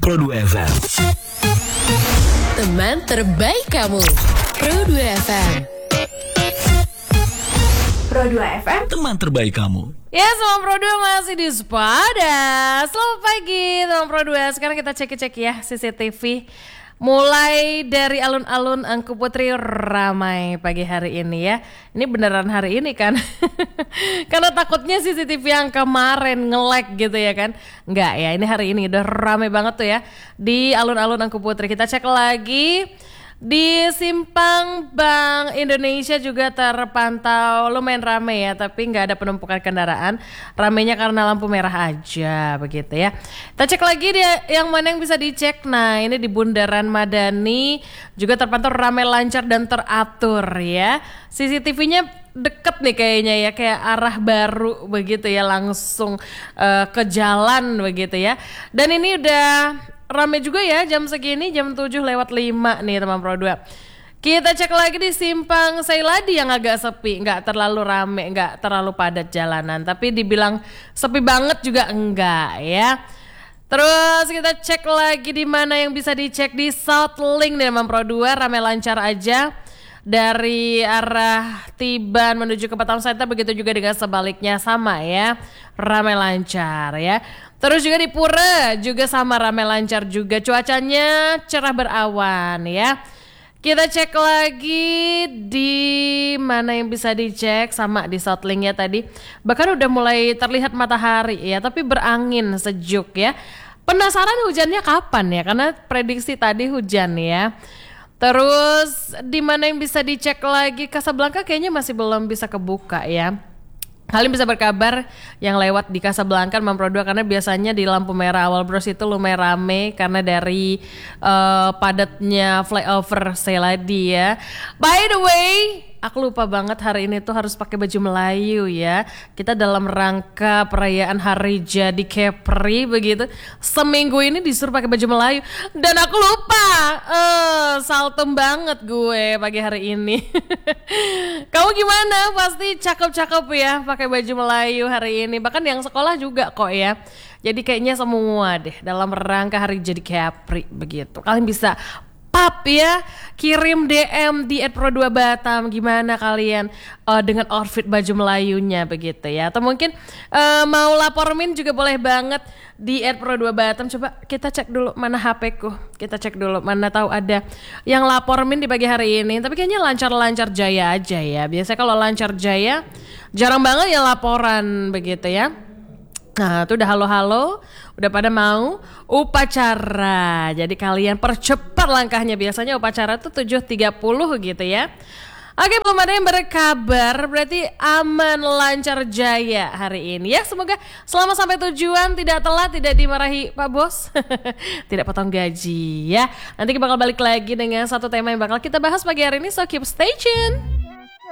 Pro 2 FM. Teman terbaik kamu, Pro 2 FM. Pro 2 FM, Teman terbaik kamu. Ya, sama Pro 2 masih di Sepada. Selamat pagi teman Pro 2. Sekarang kita cek-cek ya CCTV. Mulai dari alun-alun Angku Putri ramai pagi hari ini ya. Ini beneran hari ini kan? Karena takutnya CCTV yang kemarin nge-lag gitu ya kan. Enggak ya, ini hari ini udah ramai banget tuh ya di alun-alun Angku Putri. Kita cek lagi. Di Simpang Bank Indonesia juga terpantau lumayan ramai ya, tapi nggak ada penumpukan kendaraan. Ramainya karena lampu merah aja begitu ya. Kita cek lagi dia yang mana yang bisa dicek. Nah, ini di Bundaran Madani juga terpantau ramai, lancar dan teratur ya. CCTV-nya deket nih kayaknya ya, kayak arah baru begitu ya, langsung ke jalan begitu ya. Dan ini udah rame juga ya jam segini, jam 7:05 nih teman Pro 2. Kita cek lagi di Simpang Sailadi yang agak sepi, nggak terlalu rame, nggak terlalu padat jalanan, tapi dibilang sepi banget juga enggak ya. Terus kita cek lagi di mana yang bisa dicek di South-Link nih teman Pro 2, rame lancar aja. Dari arah Tiban menuju ke Batam Center, begitu juga dengan sebaliknya sama ya, ramai lancar ya. Terus juga di Pura juga sama, ramai lancar juga, cuacanya cerah berawan ya. Kita cek lagi di mana yang bisa dicek, sama di South-Link ya tadi. Bahkan udah mulai terlihat matahari ya, tapi berangin sejuk ya. Penasaran hujannya kapan ya, karena prediksi tadi hujan ya. Terus di mana yang bisa dicek lagi, Casablanca kayaknya masih belum bisa kebuka ya. Kalian bisa berkabar yang lewat di Casablanca Pro 2, karena biasanya di lampu merah awal bros itu lumayan rame karena dari padatnya flyover Sailadi ya. By the way, aku lupa banget hari ini tuh harus pakai baju Melayu ya. Kita dalam rangka perayaan Hari Jadi Kepri begitu. Seminggu ini disuruh pakai baju Melayu dan aku lupa. Saltem banget gue pagi hari ini. Kamu gimana? Pasti cakep-cakep ya pakai baju Melayu hari ini. Bahkan yang sekolah juga kok ya. Jadi kayaknya semua deh dalam rangka Hari Jadi Kepri begitu. Kalian bisa pap ya, kirim DM di @pro2batam gimana kalian dengan outfit baju Melayunya begitu ya. Atau mungkin mau lapor min juga boleh banget di @pro2batam. Coba kita cek dulu mana HP-ku. Kita cek dulu mana tahu ada yang lapor min di pagi hari ini. Tapi kayaknya lancar-lancar jaya aja ya. Biasanya kalau lancar jaya jarang banget ya laporan begitu ya. Nah itu udah halo-halo, udah pada mau upacara. Jadi kalian percepat langkahnya, biasanya upacara tuh 7.30 gitu ya. Oke, belum ada yang berkabar, berarti aman lancar jaya hari ini ya. Semoga selamat sampai tujuan, tidak telat, tidak dimarahi Pak Bos, tidak potong gaji ya. Nanti kita bakal balik lagi dengan satu tema yang bakal kita bahas pagi hari ini, so keep stay tune.